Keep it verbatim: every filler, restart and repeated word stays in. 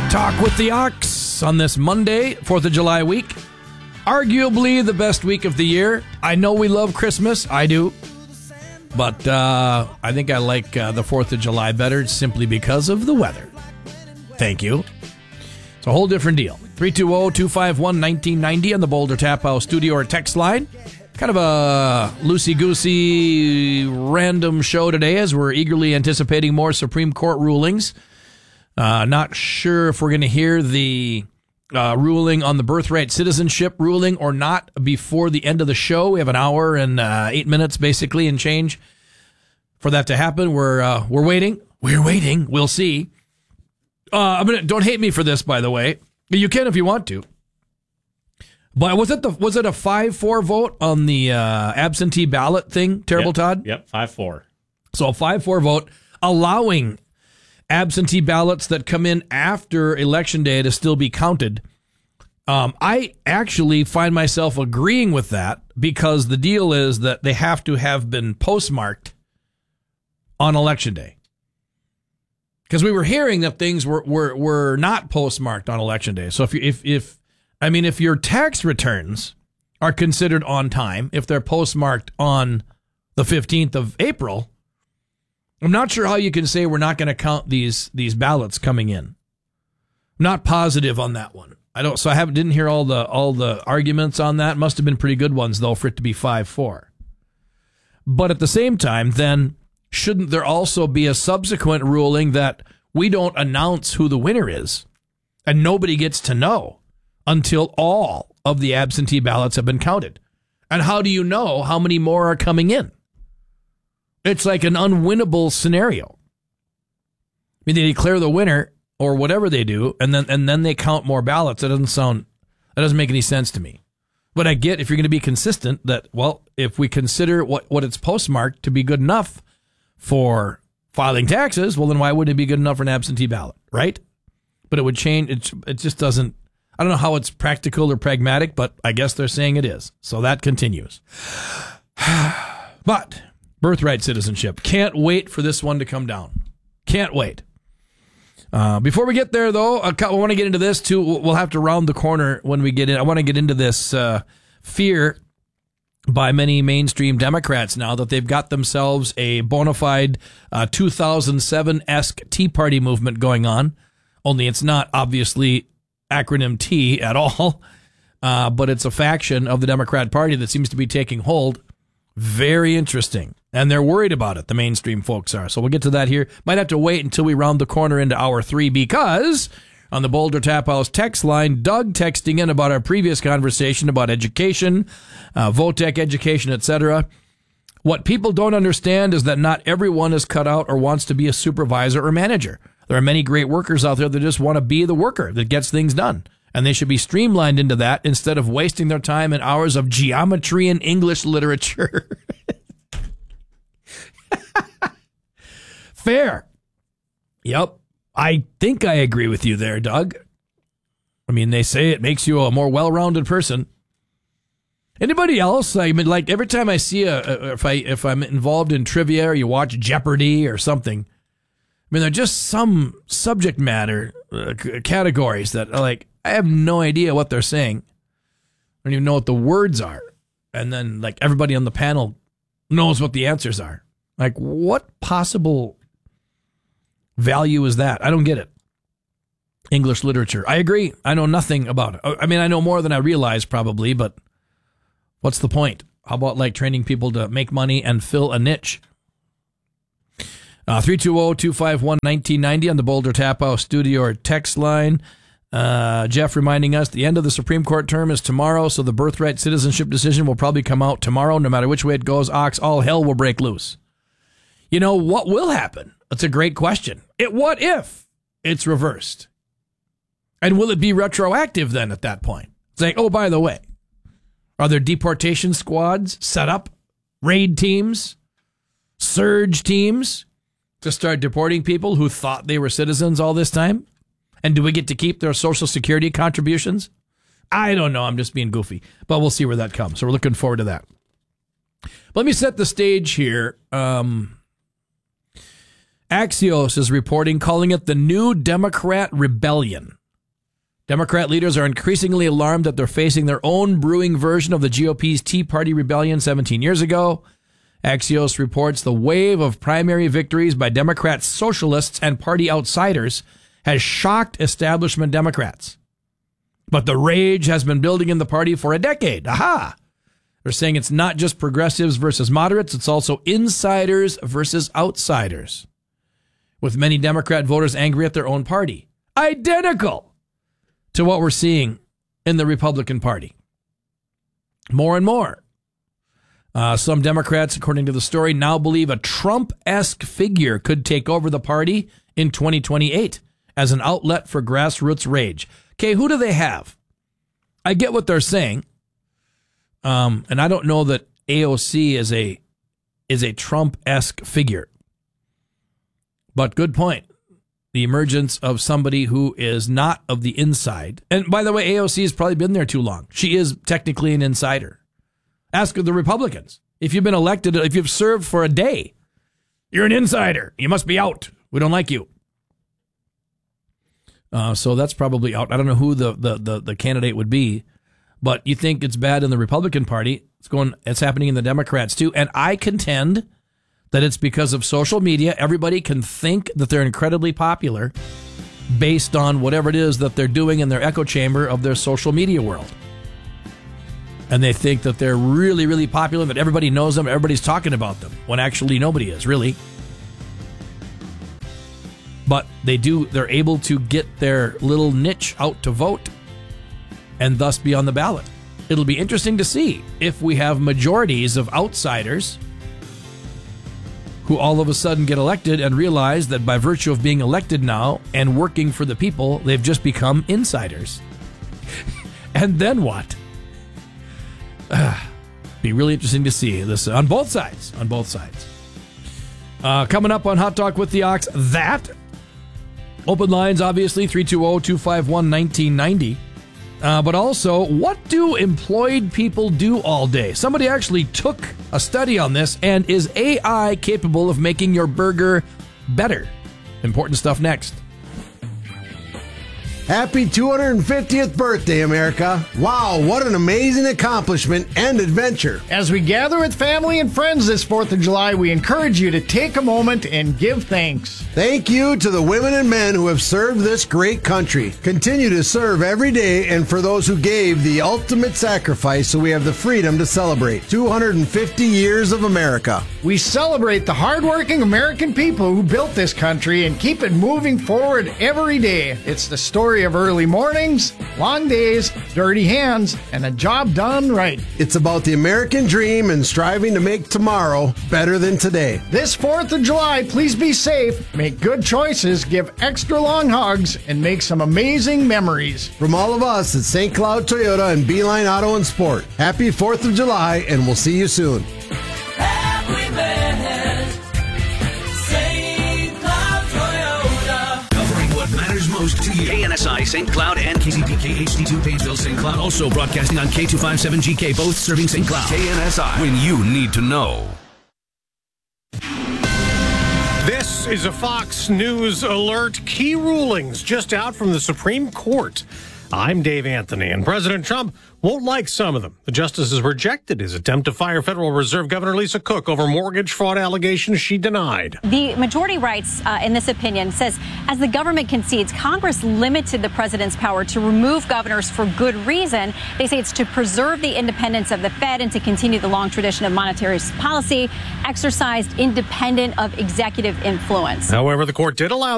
Talk with the Ox on this Monday, fourth of July week. Arguably the best week of the year. I know we love Christmas. I do. But uh, I think I like uh, the fourth of July better simply because of the weather. Thank you. It's a whole different deal. three two zero, two five one, one nine nine zero on the Boulder Tap House studio or text line. Kind of a loosey-goosey random show today as we're eagerly anticipating more Supreme Court rulings. Uh, not sure if we're going to hear the uh, ruling on the birthright citizenship ruling or not before the end of the show. We have an hour and uh, eight minutes, basically, and change for that to happen. We're uh, we're waiting. We're waiting. We'll see. Uh, I'm gonna don't hate me for this, by the way. You can if you want to. But was it the was it a five four vote on the uh, absentee ballot thing? Terrible, yep. Todd. Yep, five four. So a five four vote allowing absentee ballots that come in after Election Day to still be counted. Um, I actually find myself agreeing with that because the deal is that they have to have been postmarked on Election Day. Because we were hearing that things were, were, were not postmarked on Election Day. So if you, if if I mean if your tax returns are considered on time, if they're postmarked on the fifteenth of April, I'm not sure how you can say we're not going to count these these ballots coming in. I'm not positive on that one. I don't. So I haven't didn't hear all the all the arguments on that. Must have been pretty good ones though for it to be five four. But at the same time, then shouldn't there also be a subsequent ruling that we don't announce who the winner is, and nobody gets to know until all of the absentee ballots have been counted? And how do you know how many more are coming in? It's like an unwinnable scenario. I mean, they declare the winner or whatever they do, and then and then they count more ballots. That doesn't sound, that doesn't make any sense to me. But I get if you're going to be consistent that, well, if we consider what, what it's postmarked to be good enough for filing taxes, well, then why wouldn't it be good enough for an absentee ballot, right? But it would change. It, it just doesn't, I don't know how it's practical or pragmatic, but I guess they're saying it is. So that continues. But birthright citizenship. Can't wait for this one to come down. Can't wait. Uh, before we get there, though, I want to get into this, too. We'll have to round the corner when we get in. I want to get into this uh, fear by many mainstream Democrats now that they've got themselves a bona fide uh, two thousand seven-esque Tea Party movement going on. Only it's not, obviously, acronym T at all, uh, but it's a faction of the Democrat Party that seems to be taking hold. Very interesting. And they're worried about it, the mainstream folks are. So we'll get to that here. Might have to wait until we round the corner into hour three because on the Boulder Tap House text line, Doug texting in about our previous conversation about education, uh, VOTEC education, et cetera. What people don't understand is that not everyone is cut out or wants to be a supervisor or manager. There are many great workers out there that just want to be the worker that gets things done. And they should be streamlined into that instead of wasting their time in hours of geometry and English literature. Fair. Yep. I think I agree with you there, Doug. I mean, they say it makes you a more well-rounded person. Anybody else? I mean, like every time I see a, a if I if I'm involved in trivia or you watch Jeopardy or something, I mean, there are just some subject matter uh, c- categories that are like, I have no idea what they're saying. I don't even know what the words are. And then like everybody on the panel knows what the answers are. Like what possible value is that? I don't get it. English literature. I agree. I know nothing about it. I mean, I know more than I realize probably, but what's the point? How about like training people to make money and fill a niche? Uh, three two zero, two five one, one nine nine zero on the Boulder Tap House studio or text line. Uh, Jeff reminding us the end of the Supreme Court term is tomorrow, so the birthright citizenship decision will probably come out tomorrow. No matter which way it goes, Ox, all hell will break loose. You know, what will happen? That's a great question. It, what if it's reversed? And will it be retroactive then at that point? It's like, oh, by the way, are there deportation squads set up, raid teams, surge teams to start deporting people who thought they were citizens all this time? And do we get to keep their Social Security contributions? I don't know. I'm just being goofy. But we'll see where that comes. So we're looking forward to that. Let me set the stage here. Um, Axios is reporting, calling it the new Democrat rebellion. Democrat leaders are increasingly alarmed that they're facing their own brewing version of the G O P's Tea Party rebellion seventeen years ago. Axios reports the wave of primary victories by Democrat socialists and party outsiders has shocked establishment Democrats. But the rage has been building in the party for a decade. Aha! They're saying it's not just progressives versus moderates, it's also insiders versus outsiders, with many Democrat voters angry at their own party. Identical to what we're seeing in the Republican Party. More and more. Uh, some Democrats, according to the story, now believe a Trump-esque figure could take over the party in twenty twenty-eight as an outlet for grassroots rage. Okay, who do they have? I get what they're saying. Um, and I don't know that A O C is a is a Trump-esque figure. But good point. The emergence of somebody who is not of the inside. And by the way, A O C has probably been there too long. She is technically an insider. Ask the Republicans. If you've been elected, if you've served for a day, you're an insider. You must be out. We don't like you. Uh, so that's probably out. I don't know who the, the, the, the candidate would be, but you think it's bad in the Republican Party. It's going. It's happening in the Democrats too. And I contend that it's because of social media. Everybody can think that they're incredibly popular based on whatever it is that they're doing in their echo chamber of their social media world. And they think that they're really, really popular, that everybody knows them, everybody's talking about them, when actually nobody is, really. But they do, they're able to get their little niche out to vote and thus be on the ballot. It'll be interesting to see if we have majorities of outsiders who all of a sudden get elected and realize that by virtue of being elected now and working for the people, they've just become insiders. And then what? Uh, be really interesting to see this on both sides. On both sides. Uh, coming up on Hot Talk with the Ox, that. Open lines, obviously, three two zero, two five one, one nine nine zero. Uh, but also, what do employed people do all day? Somebody actually took a study on this, and is A I capable of making your burger better? Important stuff next. Happy two hundred fiftieth birthday, America. Wow, what an amazing accomplishment and adventure. As we gather with family and friends this fourth of July, we encourage you to take a moment and give thanks. Thank you to the women and men who have served this great country. Continue to serve every day, and for those who gave the ultimate sacrifice so we have the freedom to celebrate two hundred fifty years of America. We celebrate the hardworking American people who built this country and keep it moving forward every day. It's the story of early mornings, long days, dirty hands, and a job done right. It's about the American dream and striving to make tomorrow better than today. This fourth of July, please be safe, make good choices, give extra long hugs, and make some amazing memories. From all of us at Saint Cloud Toyota and Beeline Auto and Sport, happy fourth of July, and we'll see you soon. Happy man, Saint Cloud Toyota. Covering what matters most to you. K N S I, Saint Cloud, and K Z P K H D two, Painesville, Saint Cloud. Also broadcasting on K two fifty-seven G K, both serving Saint Cloud. K N S I, when you need to know. This is a Fox News alert. Key rulings just out from the Supreme Court. I'm Dave Anthony, and President Trump won't like some of them. The justices rejected his attempt to fire Federal Reserve Governor Lisa Cook over mortgage fraud allegations she denied. The majority writes uh, in this opinion says, as the government concedes, Congress limited the president's power to remove governors for good reason. They say it's to preserve the independence of the Fed and to continue the long tradition of monetary policy exercised independent of executive influence. However, the court did allow